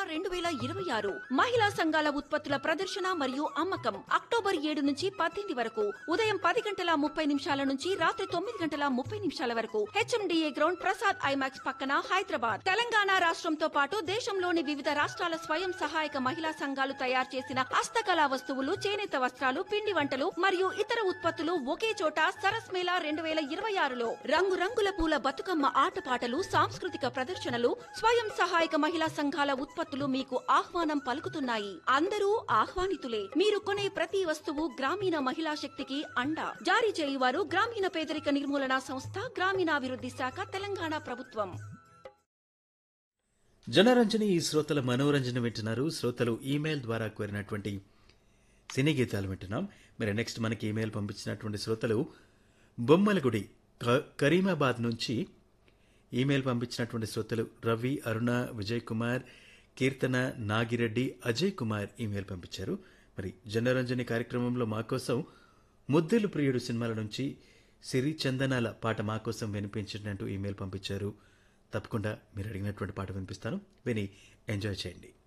2026 మహిళా సంఘాల ఉత్పత్తుల ప్రదర్శన మరియు అమ్మకం అక్టోబర్ 7 నుంచి 18 వరకు ఉదయం 10:30 నుంచి రాత్రి 9:30 వరకు HMDA గ్రౌండ్ ప్రసాద్ ఐమాక్స్ పక్కన హైదరాబాద్. తెలంగాణ రాష్ట్రంతో పాటు దేశంలోని వివిధ రాష్ట్రాల స్వయం సహాయక మహిళా సంఘాలు తయారు చేసిన హస్తకళా వస్తువులు, చేనేత వస్త్రాలు, పిండి వంటలు మరియు ఇతర ఉత్పత్తులు ఒకే చోట సరస్ మేళా 2026లో రంగురంగుల పూల బతుకమ్మ ఆటపాటలు, సాంస్కృతిక ప్రదర్శనలు, స్వయం సహాయక మహిళా సంఘాల ఉత్పత్తులు మీకు ఆహ్వానం పలుకుతున్నాయి. అందరూ ఆహ్వానితులే. మీరు కొనే ప్రతి వస్తువు గ్రామీణ మహిళా శక్తికి అండ. జారీ చేయువారు గ్రామీణ పేదరిక నిర్మూలన సంస్థ, గ్రామీణాభివృద్ధి శాఖ, తెలంగాణ ప్రభుత్వం. జనరంజని ఈ శ్రోతల మనోరంజన వింటున్నారు. శ్రోతలు ఈమెయిల్ ద్వారా కోరినటువంటి సినీ గీతాలు వింటున్నాం. మరి నెక్స్ట్ మనకి ఈమెయిల్ పంపించినటువంటి శ్రోతలు బొమ్మలగుడి కరీమాబాద్ నుంచి ఈమెయిల్ పంపించినటువంటి శ్రోతలు రవి, అరుణ, విజయ్ కుమార్, కీర్తన, నాగిరెడ్డి, అజయ్ కుమార్ ఈమెయిల్ పంపించారు. మరి జనరంజని కార్యక్రమంలో మాకోసం ముద్దులు ప్రియుడు సినిమాల నుంచి సిరి చందనాల పాట మాకోసం వినిపించినట్టు ఈమెయిల్ పంపించారు. తప్పకుండా మీరు అడిగినటువంటి పాట వినిపిస్తాను, విని ఎంజాయ్ చేయండి.